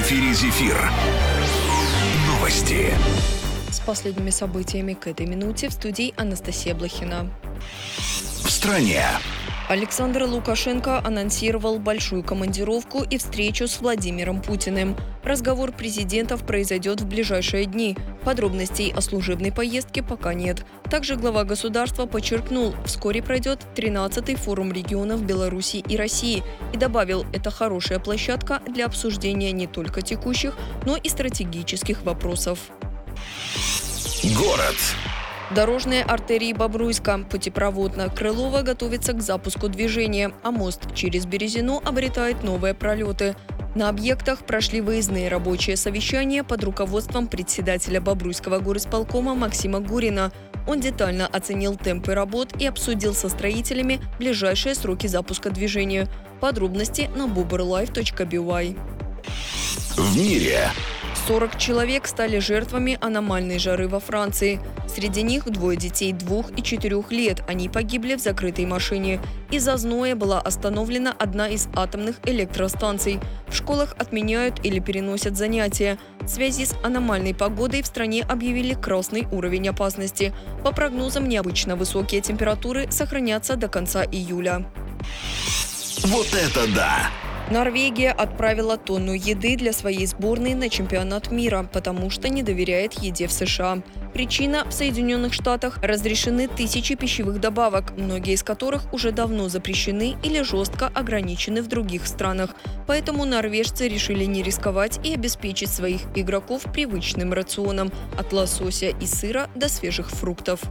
эфире «Зефир». Новости. С последними событиями к этой минуте в студии Анастасия Блохина. В стране. Александр Лукашенко анонсировал большую командировку и встречу с Владимиром Путиным. Разговор президентов произойдет в ближайшие дни. Подробностей о служебной поездке пока нет. Также глава государства подчеркнул, вскоре пройдет 13-й форум регионов Беларуси и России и добавил, это хорошая площадка для обсуждения не только текущих, но и стратегических вопросов. Город. Дорожные артерии Бобруйска, путепровод на Крылова готовится к запуску движения, а мост через Березину обретает новые пролеты. На объектах прошли выездные рабочие совещания под руководством председателя Бобруйского горисполкома Максима Гурина. Он детально оценил темпы работ и обсудил со строителями ближайшие сроки запуска движения. Подробности на boberlife.by. В мире. 40 человек стали жертвами аномальной жары во Франции. Среди них 2 детей 2 и 4 лет. Они погибли в закрытой машине. Из-за зноя была остановлена одна из атомных электростанций. В школах отменяют или переносят занятия. В связи с аномальной погодой в стране объявили красный уровень опасности. По прогнозам, необычно высокие температуры сохранятся до конца июля. Вот это да! Норвегия отправила тонну еды для своей сборной на чемпионат мира, потому что не доверяет еде в США. Причина – в Соединенных Штатах разрешены тысячи пищевых добавок, многие из которых уже давно запрещены или жестко ограничены в других странах. Поэтому норвежцы решили не рисковать и обеспечить своих игроков привычным рационом – от лосося и сыра до свежих фруктов.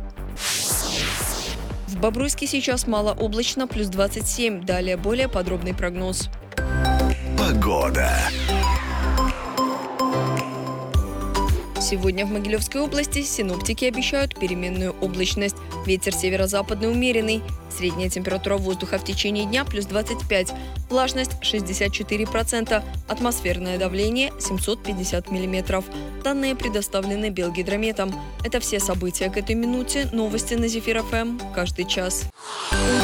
В Бобруйске сейчас малооблачно, плюс 27. Далее более подробный прогноз. Погода. Сегодня в Могилевской области синоптики обещают переменную облачность. Ветер северо-западный умеренный. Средняя температура воздуха в течение дня плюс 25. Влажность 64%. Атмосферное давление 750 миллиметров. Данные предоставлены Белгидрометом. Это все события к этой минуте. Новости на Зефир ФМ каждый час.